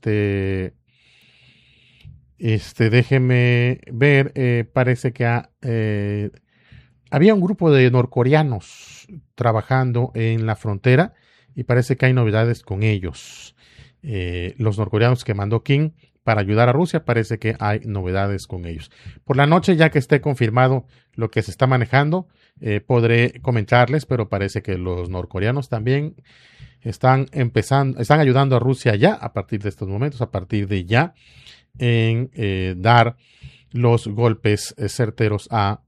déjeme ver, parece que había un grupo de norcoreanos trabajando en la frontera y parece que hay novedades con ellos. Los norcoreanos que mandó Kim para ayudar a Rusia, parece que hay novedades con ellos. Por la noche, ya que esté confirmado lo que se está manejando, podré comentarles, pero parece que los norcoreanos también están ayudando a Rusia ya, a partir de estos momentos, a partir de ya, en dar los golpes certeros a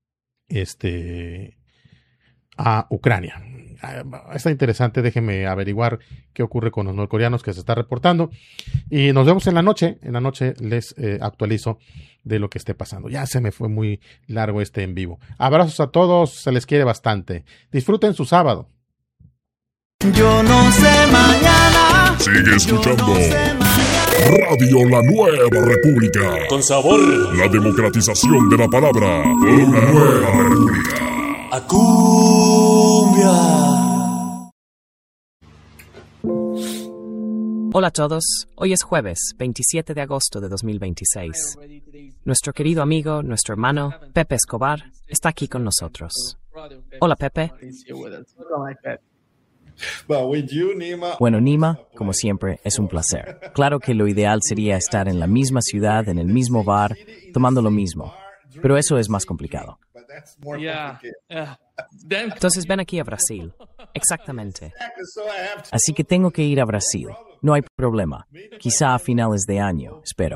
Ucrania. Está interesante, déjenme averiguar qué ocurre con los norcoreanos que se está reportando. Y nos vemos en la noche. En la noche les actualizo de lo que esté pasando. Ya se me fue muy largo este en vivo. Abrazos a todos, se les quiere bastante. Disfruten su sábado. Yo no sé mañana. Sigue escuchando Radio La Nueva República. Con sabor. La democratización de la palabra. Una nueva república. A cumbia. Hola a todos, hoy es jueves 27 de agosto de 2026. Nuestro querido amigo, nuestro hermano, Pepe Escobar, está aquí con nosotros. Hola Pepe. Bueno, Nima, como siempre, es un placer. Claro que lo ideal sería estar en la misma ciudad, en el mismo bar, tomando lo mismo, pero eso es más complicado. Entonces ven aquí a Brasil. Exactamente. Así que tengo que ir a Brasil. No hay problema. Quizá a finales de año, espero.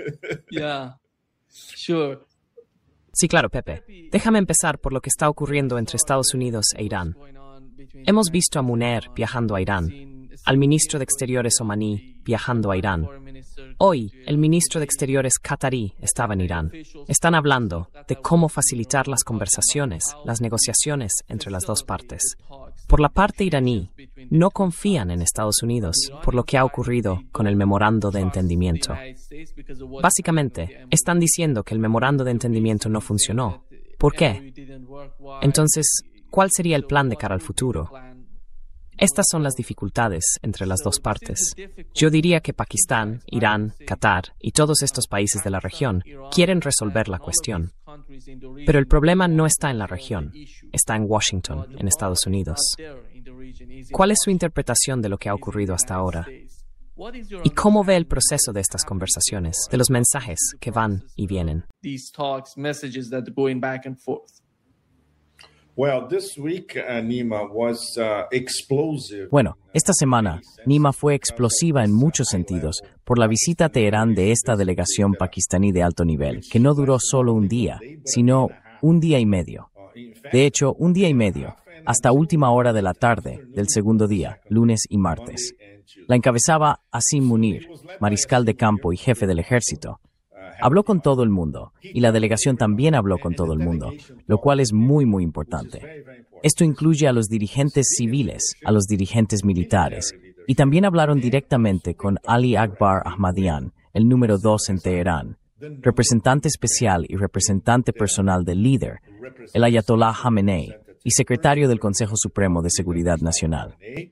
Sí, claro, Pepe. Déjame empezar por lo que está ocurriendo entre Estados Unidos e Irán. Hemos visto a Munir viajando a Irán, al ministro de Exteriores omaní viajando a Irán. Hoy, el ministro de Exteriores qatarí estaba en Irán. Están hablando de cómo facilitar las conversaciones, las negociaciones entre las dos partes. Por la parte iraní, no confían en Estados Unidos por lo que ha ocurrido con el memorando de entendimiento. Básicamente, están diciendo que el memorando de entendimiento no funcionó. ¿Por qué? Entonces, ¿cuál sería el plan de cara al futuro? Estas son las dificultades entre las dos partes. Yo diría que Pakistán, Irán, Qatar y todos estos países de la región quieren resolver la cuestión. Pero el problema no está en la región, está en Washington, en Estados Unidos. ¿Cuál es su interpretación de lo que ha ocurrido hasta ahora? ¿Y cómo ve el proceso de estas conversaciones, de los mensajes que van y vienen? Bueno, esta semana, Nima fue explosiva en muchos sentidos por la visita a Teherán de esta delegación pakistaní de alto nivel, que no duró solo un día, sino un día y medio. De hecho, un día y medio, hasta última hora de la tarde del segundo día, lunes y martes. La encabezaba Asim Munir, mariscal de campo y jefe del ejército. Habló con todo el mundo, y la delegación también habló con todo el mundo, lo cual es muy, muy importante. Esto incluye a los dirigentes civiles, a los dirigentes militares, y también hablaron directamente con Ali Akbar Ahmadian, el número 2 en Teherán, representante especial y representante personal del líder, el Ayatollah Khamenei, y secretario del Consejo Supremo de Seguridad Nacional.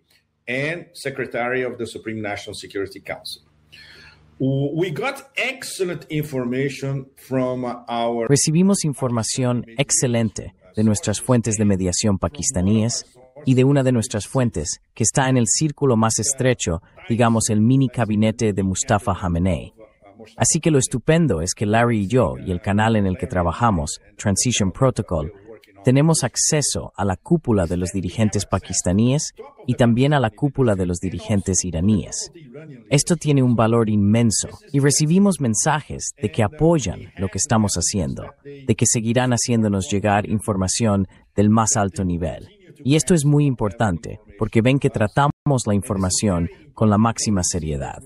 Recibimos información excelente de nuestras fuentes de mediación pakistaníes y de una de nuestras fuentes que está en el círculo más estrecho, digamos el mini gabinete de Mustafa Khamenei. Así que lo estupendo es que Larry y yo y el canal en el que trabajamos, Transition Protocol, tenemos acceso a la cúpula de los dirigentes pakistaníes y también a la cúpula de los dirigentes iraníes. Esto tiene un valor inmenso y recibimos mensajes de que apoyan lo que estamos haciendo, de que seguirán haciéndonos llegar información del más alto nivel. Y esto es muy importante porque ven que tratamos la información con la máxima seriedad.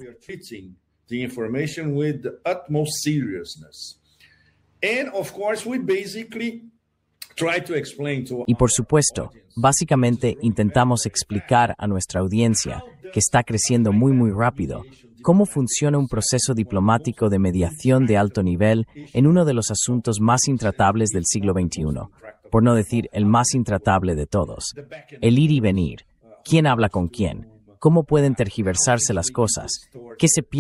Y por supuesto, básicamente intentamos explicar a nuestra audiencia, que está creciendo muy muy rápido, cómo funciona un proceso diplomático de mediación de alto nivel en uno de los asuntos más intratables del siglo XXI, por no decir el más intratable de todos. El ir y venir, quién habla con quién, cómo pueden tergiversarse las cosas, qué se pierde